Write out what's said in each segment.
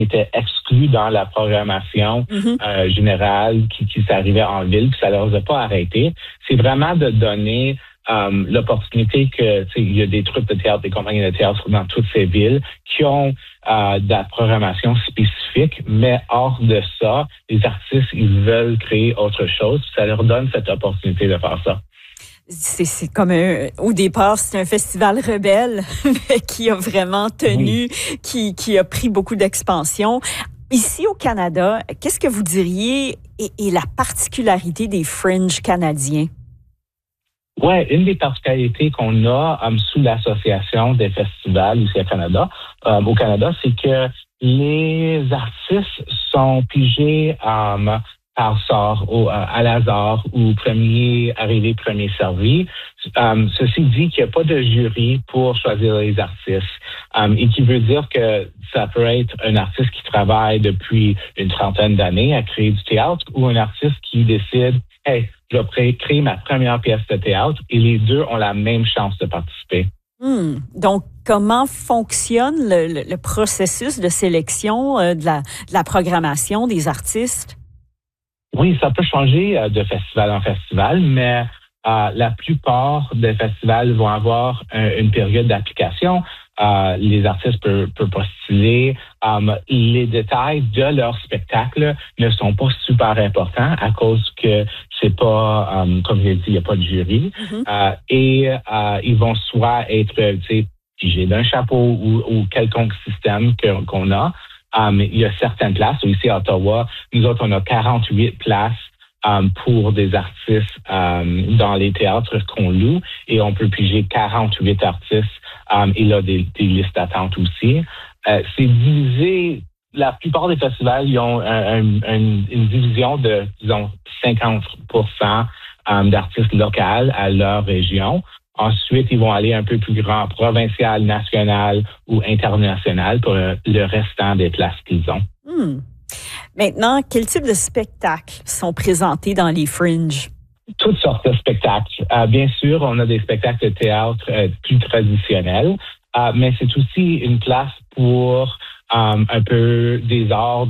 étaient exclus dans la programmation générale qui s'arrivait en ville, puis ça ne leur a pas arrêté. C'est vraiment de donner l'opportunité que il y a des troupes de théâtre, des compagnies de théâtre dans toutes ces villes qui ont de la programmation spécifique, mais hors de ça, les artistes, ils veulent créer autre chose. Ça leur donne cette opportunité de faire ça. C'est comme au départ, c'est un festival rebelle qui a vraiment tenu, qui a pris beaucoup d'expansion. Ici au Canada, qu'est-ce que vous diriez est la particularité des Fringe canadiens? Oui, une des particularités qu'on a sous l'Association des festivals ici au Canada, c'est que les artistes sont pigés par sort, à l'hasard ou premier arrivé, premier servi. Ceci dit qu'il n'y a pas de jury pour choisir les artistes et qui veut dire que ça peut être un artiste qui travaille depuis une trentaine d'années à créer du théâtre ou un artiste qui décide « Hey, je vais créer ma première pièce de théâtre » et les deux ont la même chance de participer. Donc, comment fonctionne le processus de sélection de la programmation des artistes? Oui, ça peut changer de festival en festival, mais la plupart des festivals vont avoir une période d'application. Les artistes peuvent postuler. Les détails de leur spectacle ne sont pas super importants à cause que c'est pas, comme j'ai dit, il n'y a pas de jury. Et ils vont soit être pigés d'un chapeau ou quelconque système qu'on a. Il y a certaines places. Ici à Ottawa, nous autres, on a 48 places pour des artistes dans les théâtres qu'on loue et on peut piger 48 artistes. Il y a des listes d'attente aussi. C'est divisé. La plupart des festivals, ils ont une division de, disons, 50% d'artistes locaux à leur région. Ensuite, ils vont aller un peu plus grand, provincial, national ou international pour le restant des places qu'ils ont. Maintenant, quel type de spectacles sont présentés dans les Fringe? Toutes sortes de spectacles. Bien sûr, on a des spectacles de théâtre plus traditionnels, mais c'est aussi une place pour un peu des arts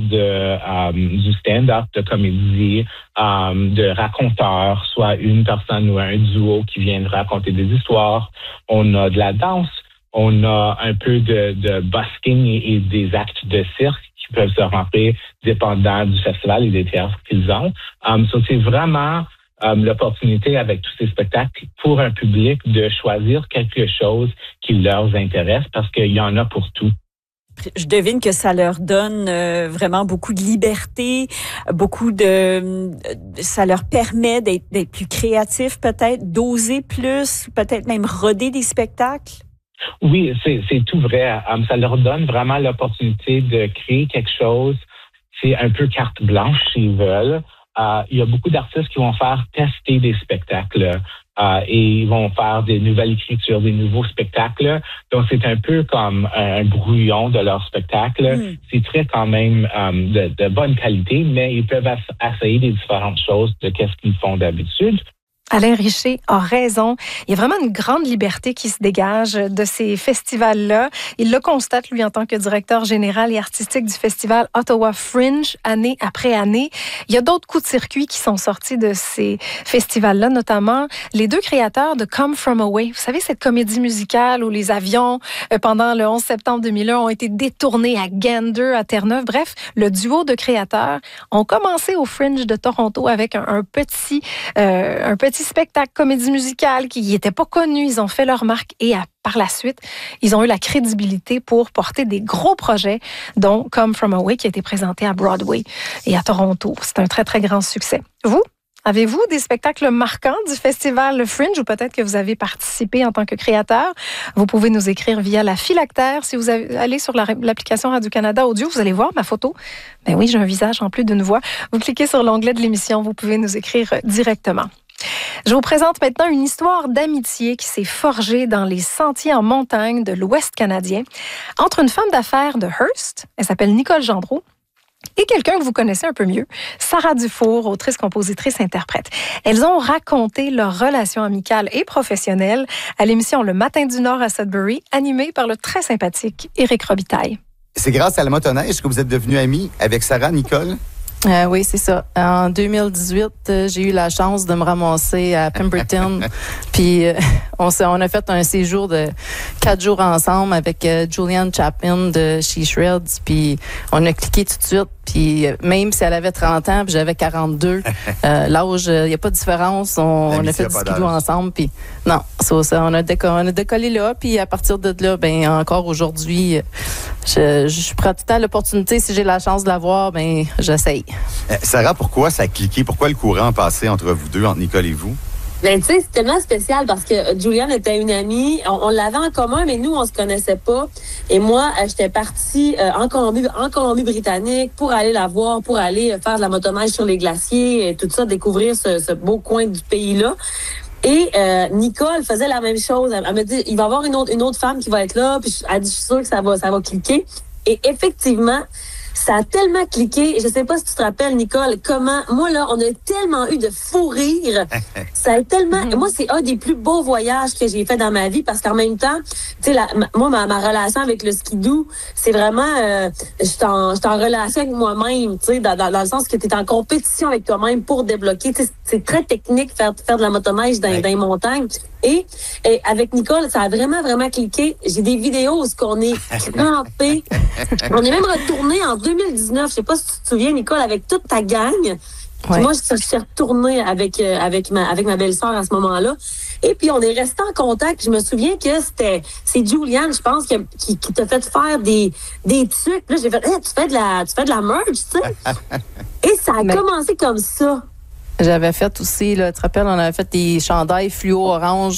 du stand-up, de comédie, de raconteurs, soit une personne ou un duo qui viennent raconter des histoires. On a de la danse, on a un peu de busking et des actes de cirque qui peuvent se rentrer dépendant du festival et des théâtres qu'ils ont. C'est vraiment l'opportunité avec tous ces spectacles pour un public de choisir quelque chose qui leur intéresse parce qu'il y en a pour tout. Je devine que ça leur donne vraiment beaucoup de liberté, ça leur permet d'être plus créatifs peut-être, d'oser plus, peut-être même roder des spectacles. Oui, c'est tout vrai. Ça leur donne vraiment l'opportunité de créer quelque chose. C'est un peu carte blanche s'ils veulent. Il y a beaucoup d'artistes qui vont faire tester des spectacles et ils vont faire des nouvelles écritures, des nouveaux spectacles. Donc, c'est un peu comme un brouillon de leur spectacle. C'est très quand même de bonne qualité, mais ils peuvent essayer des différentes choses de qu'est-ce qu'ils font d'habitude. Alain Richer a raison. Il y a vraiment une grande liberté qui se dégage de ces festivals-là. Il le constate, lui, en tant que directeur général et artistique du festival Ottawa Fringe, année après année. Il y a d'autres coups de circuit qui sont sortis de ces festivals-là, notamment les deux créateurs de Come From Away. Vous savez, cette comédie musicale où les avions, pendant le 11 septembre 2001, ont été détournés à Gander, à Terre-Neuve. Bref, le duo de créateurs ont commencé au Fringe de Toronto avec un petit spectacle comédie musicale qui n'était pas connu. Ils ont fait leur marque et par la suite, ils ont eu la crédibilité pour porter des gros projets, dont Come From Away qui a été présenté à Broadway et à Toronto. C'est un très, très grand succès. Vous, avez-vous des spectacles marquants du festival Fringe ou peut-être que vous avez participé en tant que créateur? Vous pouvez nous écrire via la phylactère. Si vous allez sur l'application Radio-Canada Audio, vous allez voir ma photo. Ben oui, j'ai un visage en plus d'une voix. Vous cliquez sur l'onglet de l'émission, vous pouvez nous écrire directement. Je vous présente maintenant une histoire d'amitié qui s'est forgée dans les sentiers en montagne de l'Ouest canadien entre une femme d'affaires de Hearst, elle s'appelle Nicole Gendreau, et quelqu'un que vous connaissez un peu mieux, Sarah Dufour, autrice, compositrice, interprète. Elles ont raconté leur relation amicale et professionnelle à l'émission Le Matin du Nord à Sudbury, animée par le très sympathique Éric Robitaille. C'est grâce à la motoneige que vous êtes devenus amis avec Sarah, Nicole? Oui, c'est ça. En 2018, j'ai eu la chance de me ramasser à Pemberton. Puis on a fait un séjour de 4 jours ensemble avec Julianne Chapman de She Shreds. Puis on a cliqué tout de suite. Puis même si elle avait 30 ans puis j'avais 42, l'âge, il n'y a pas de différence. On a fait du skidoo ensemble. Puis non, ça, on a décollé là. Puis à partir de là, ben encore aujourd'hui, je prends tout le temps l'opportunité. Si j'ai la chance de la voir, ben j'essaye. Sarah, pourquoi ça a cliqué? Pourquoi le courant a passé entre vous deux, entre Nicole et vous? Ben, tu sais, c'est tellement spécial parce que Julianne était une amie. On l'avait en commun, mais nous, on se connaissait pas. Et moi, j'étais partie en Colombie-Britannique pour aller la voir, pour aller faire de la motoneige sur les glaciers et tout ça, découvrir ce beau coin du pays-là. Et Nicole faisait la même chose. Elle me dit, il va y avoir une autre femme qui va être là. Puis elle dit, je suis sûre que ça va cliquer. Et effectivement, ça a tellement cliqué. Je sais pas si tu te rappelles, Nicole, comment... Moi, là, on a tellement eu de fou rire. Ça a tellement... Moi, c'est un des plus beaux voyages que j'ai fait dans ma vie parce qu'en même temps, tu sais, moi, ma relation avec le skidoo, c'est vraiment... je suis en relation avec moi-même, tu sais, dans le sens que tu es en compétition avec toi-même pour débloquer. Tu sais, c'est très technique faire de la motoneige dans les montagnes. Et avec Nicole, ça a vraiment, vraiment cliqué. J'ai des vidéos où on est crampés. On est même retourné en 2019. Je sais pas si tu te souviens, Nicole, avec toute ta gang. Ouais. Moi, je suis retournée avec ma belle-sœur à ce moment-là. Et puis, on est resté en contact. Je me souviens que c'est Julianne, je pense, qui t'a fait faire des trucs. Là, j'ai fait, hey, tu fais de la merch, tu sais. Et ça a commencé comme ça. J'avais fait aussi, là, tu te rappelles, on avait fait des chandails fluo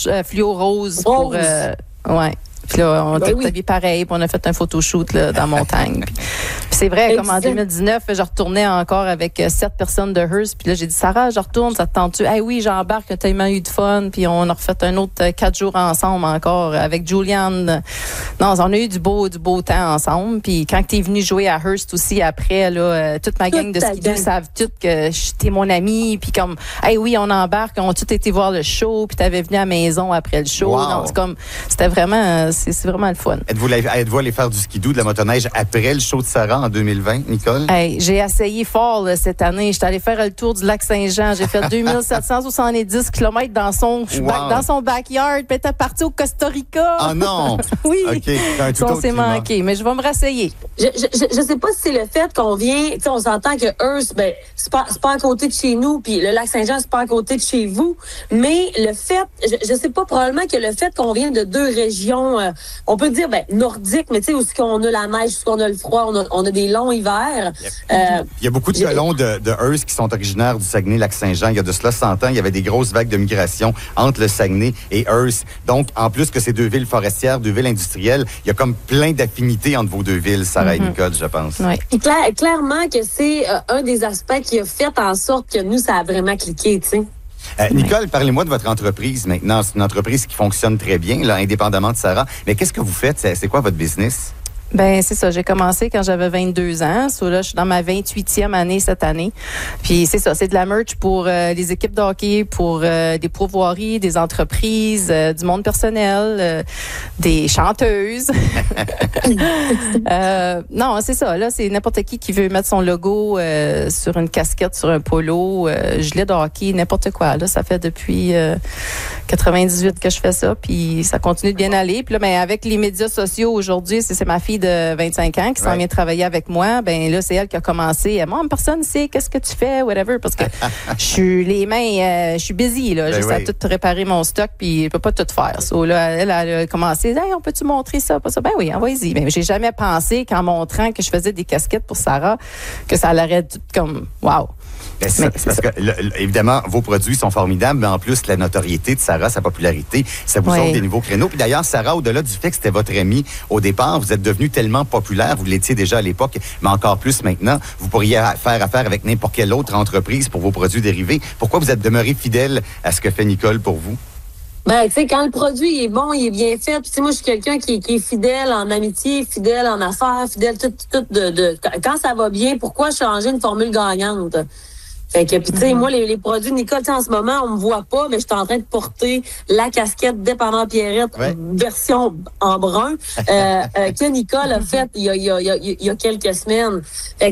rose. Pour, ouais. Puis là, on était habillés pareil, puis on a fait un photoshoot là, dans la montagne. Puis c'est vrai, comme en 2019, je retournais encore avec 7 personnes de Hearst. Puis là, j'ai dit, Sarah, je retourne, ça te tente-tu? Eh oui, j'embarque, on a tellement eu de fun. Puis on a refait un autre 4 jours ensemble encore avec Julianne. Non, on a eu du beau temps ensemble. Puis quand tu es venu jouer à Hearst aussi après, là, toute ma gang de skidoo savent toutes que j'étais mon amie. Puis comme, eh oui, on embarque, on a tout été voir le show. Puis t'avais venu à la maison après le show. Wow. Non, c'est comme, c'était vraiment... C'est vraiment le fun. Êtes-vous allé faire du skidoo, de la motoneige après le show de Sarah en 2020, Nicole? Hey, j'ai essayé fort là, cette année. J'étais allée faire le tour du lac Saint-Jean. J'ai fait 2770 km dans son backyard. Puis t'es parti au Costa Rica. Ah non! Oui. OK. On s'est manqué, mais je vais me rasseyer. Je sais pas si c'est le fait qu'on vient... Tu sais, on s'entend que Hearst, ben, c'est pas à côté de chez nous, puis le lac Saint-Jean, c'est pas à côté de chez vous. Mais le fait... Je sais pas, probablement que le fait qu'on vient de 2 régions... on peut dire nordique, mais tu sais, où on a la neige, où on a le froid, on a des longs hivers. Il y a beaucoup de colons de Hearst qui sont originaires du Saguenay-Lac-Saint-Jean. Il y a de cela 100 ans, il y avait des grosses vagues de migration entre le Saguenay et Hearst. Donc, en plus que ces 2 villes forestières, 2 villes industrielles, il y a comme plein d'affinités entre vos 2 villes, Sarah et Nicole, je pense. Oui. Clairement que c'est un des aspects qui a fait en sorte que nous, ça a vraiment cliqué, tu sais. Nicole, parlez-moi de votre entreprise maintenant. C'est une entreprise qui fonctionne très bien, là, indépendamment de Sarah. Mais qu'est-ce que vous faites? C'est quoi votre business? Ben c'est ça. J'ai commencé quand j'avais 22 ans. Là, je suis dans ma 28e année cette année. Puis c'est ça, c'est de la merch pour les équipes de hockey, pour des pourvoiries, des entreprises, du monde personnel, des chanteuses. Non, c'est ça. Là, c'est n'importe qui veut mettre son logo sur une casquette, sur un polo, gilet de hockey, n'importe quoi. Là, ça fait depuis 98 que je fais ça. Puis ça continue de bien aller. Puis là, ben, avec les médias sociaux aujourd'hui, c'est ma fille de 25 ans qui s'en vient travailler avec moi. Ben là, c'est elle qui a commencé. Moi, personne ne sait qu'est-ce que tu fais, whatever, parce que je suis busy, là. Juste à tout réparer mon stock, puis je peux pas tout faire. Là, elle a commencé. Hey, on peut-tu montrer ça, pas ça? Ben oui, envoyez-y. Ben, j'ai jamais pensé qu'en montrant que je faisais des casquettes pour Sarah, que ça l'aurait comme wow. Ben, c'est parce que, évidemment, vos produits sont formidables, mais en plus, la notoriété de Sarah, sa popularité, ça vous ouvre des nouveaux créneaux. Puis d'ailleurs, Sarah, au-delà du fait que c'était votre amie au départ, vous êtes devenue tellement populaire, vous l'étiez déjà à l'époque, mais encore plus maintenant, vous pourriez faire affaire avec n'importe quelle autre entreprise pour vos produits dérivés. Pourquoi vous êtes demeuré fidèle à ce que fait Nicole pour vous? Ben, tu sais, quand le produit est bon, il est bien fait. Puis, tu sais, moi, je suis quelqu'un qui est fidèle en amitié, fidèle en affaires, fidèle tout quand ça va bien, pourquoi changer une formule gagnante? Fait que, puis tu sais, moi, les produits de Nicole, en ce moment, on me voit pas, mais je suis en train de porter la casquette Dépendant Pierrette, version en brun, que Nicole a faite il y a quelques semaines. Fait